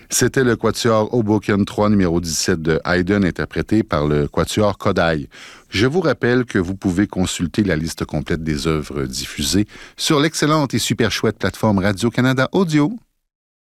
C'était le Quatuor Hoboken 3 numéro 17 de Haydn, interprété par le Quatuor Kodály. Je vous rappelle que vous pouvez consulter la liste complète des œuvres diffusées sur l'excellente et super chouette plateforme Radio-Canada Audio.